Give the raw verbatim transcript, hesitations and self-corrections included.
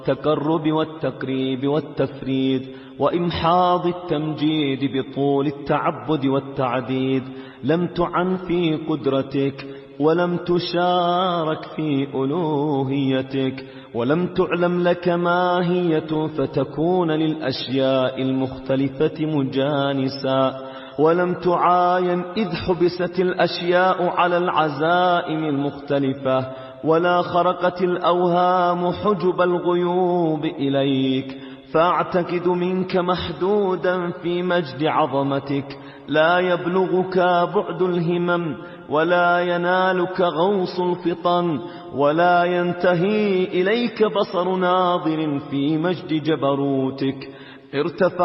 التقرب والتقريب والتفريد وإمحاض التمجيد بطول التعبد والتعديد. لم تعن في قدرتك ولم تشارك في ألوهيتك ولم تعلم لك ماهية فتكون للأشياء المختلفة مجانسا، ولم تعاين إذ حبست الأشياء على العزائم المختلفة، ولا خرقت الأوهام حجب الغيوب إليك، فاعتقد منك محدودا في مجد عظمتك، لا يبلغك بعد الهمم ولا ينالك غوص الفطن، ولا ينتهي إليك بصر ناظر في مجد جبروتك. ارتفع